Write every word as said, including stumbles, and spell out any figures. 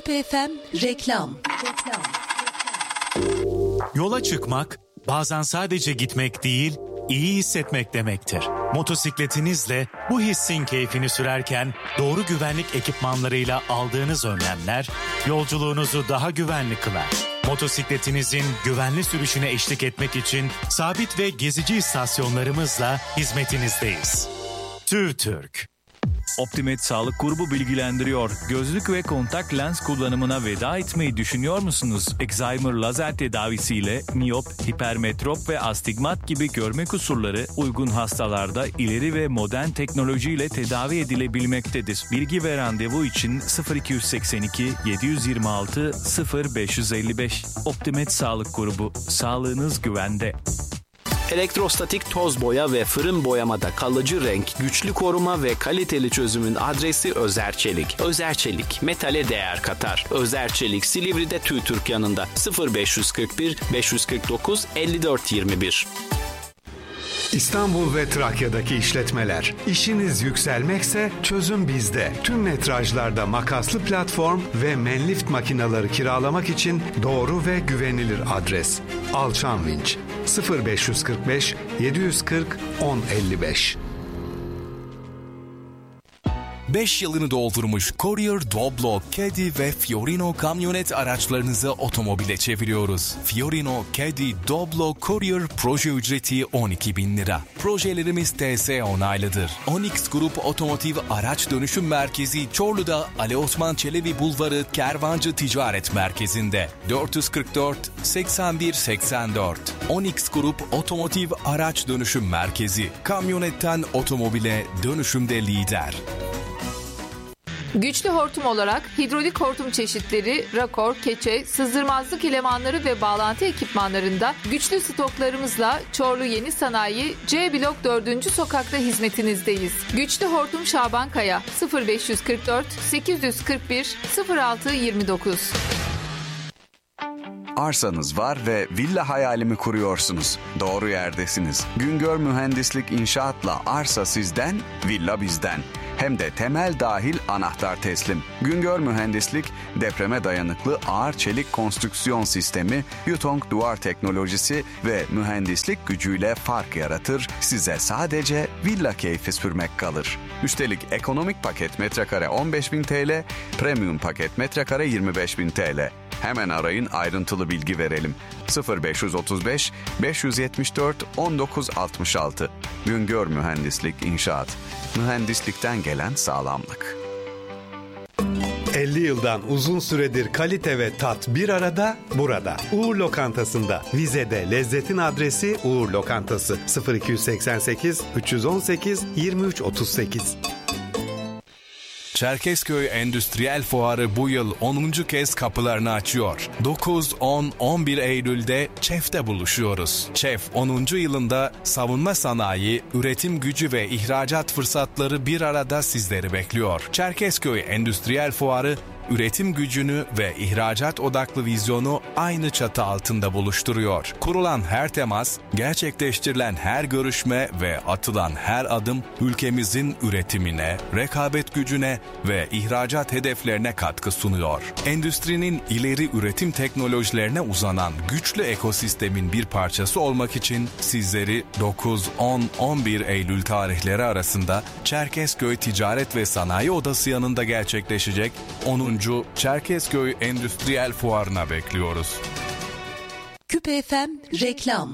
Küpe F M reklam. Yola çıkmak bazen sadece gitmek değil, iyi hissetmek demektir. Motosikletinizle bu hissin keyfini sürerken doğru güvenlik ekipmanlarıyla aldığınız önlemler yolculuğunuzu daha güvenli kılar. Motosikletinizin güvenli sürüşüne eşlik etmek için sabit ve gezici istasyonlarımızla hizmetinizdeyiz. TÜVTÜRK. Optimed Sağlık Grubu bilgilendiriyor. Gözlük ve kontak lens kullanımına veda etmeyi düşünüyor musunuz? Excimer lazer tedavisiyle miyop, hipermetrop ve astigmat gibi görme kusurları uygun hastalarda ileri ve modern teknolojiyle tedavi edilebilmektedir. Bilgi ve randevu için sıfır iki seksen iki yedi yüz yirmi altı sıfır beş elli beş. Optimed Sağlık Grubu. Sağlığınız güvende. Elektrostatik toz boya ve fırın boyamada kalıcı renk, güçlü koruma ve kaliteli çözümün adresi Özerçelik. Özerçelik, metale değer katar. Özerçelik, Silivri'de TÜVTÜRK yanında. sıfır beş kırk bir beş kırk dokuz elli dört yirmi bir. İstanbul ve Trakya'daki işletmeler. İşiniz yükselmekse çözüm bizde. Tüm metrajlarda makaslı platform ve menlift makineleri kiralamak için doğru ve güvenilir adres. Alçan Vinç. sıfır beş kırk beş yedi yüz kırk on elli beş. beş yılını doldurmuş Courier, Doblo, Caddy ve Fiorino kamyonet araçlarınızı otomobile çeviriyoruz. Fiorino, Caddy, Doblo, Courier proje ücreti on iki bin lira. Projelerimiz T S onaylıdır. Onyx Grup Otomotiv Araç Dönüşüm Merkezi Çorlu'da Ali Osman Çelebi Bulvarı Kervancı Ticaret Merkezi'nde. dört yüz kırk dört seksen bir seksen dört. Onyx Grup Otomotiv Araç Dönüşüm Merkezi. Kamyonetten otomobile dönüşümde lider. Güçlü hortum olarak hidrolik hortum çeşitleri, rakor, keçe, sızdırmazlık elemanları ve bağlantı ekipmanlarında güçlü stoklarımızla Çorlu Yeni Sanayi C Blok dördüncü sokakta hizmetinizdeyiz. Güçlü hortum Şaban Kaya sıfır beş kırk dört sekiz kırk bir sıfır altı yirmi dokuz. Arsanız var ve villa hayalimi kuruyorsunuz. Doğru yerdesiniz. Güngör Mühendislik İnşaat'la arsa sizden, villa bizden. Hem de temel dahil anahtar teslim. Güngör Mühendislik, depreme dayanıklı ağır çelik konstrüksiyon sistemi, Yutong duvar teknolojisi ve mühendislik gücüyle fark yaratır. Size sadece villa keyfi sürmek kalır. Üstelik ekonomik paket metrekare on beş bin TL, premium paket metrekare yirmi beş bin TL. Hemen arayın, ayrıntılı bilgi verelim. sıfır beş otuz beş beş yetmiş dört on dokuz altmış altı. Güngör Mühendislik İnşaat. Mühendislikten gelen sağlamlık. elli yıldan uzun süredir kalite ve tat bir arada burada. Uğur Lokantası'nda. Vize'de lezzetin adresi Uğur Lokantası. sıfır iki seksen sekiz üç on sekiz yirmi üç otuz sekiz. Çerkezköy Endüstriyel Fuarı bu yıl onuncu kez kapılarını açıyor. dokuz, on, on bir Eylül'de ÇEF'te buluşuyoruz. ÇEF onuncu yılında savunma sanayi, üretim gücü ve ihracat fırsatları bir arada sizleri bekliyor. Çerkezköy Endüstriyel Fuarı, üretim gücünü ve ihracat odaklı vizyonu aynı çatı altında buluşturuyor. Kurulan her temas, gerçekleştirilen her görüşme ve atılan her adım ülkemizin üretimine, rekabet gücüne ve ihracat hedeflerine katkı sunuyor. Endüstrinin ileri üretim teknolojilerine uzanan güçlü ekosistemin bir parçası olmak için sizleri dokuz, on, on bir Eylül tarihleri arasında Çerkezköy Ticaret ve Sanayi Odası yanında gerçekleşecek onuncu Çerkezköy Endüstriyel Fuarı'na bekliyoruz. Küpe F M reklam.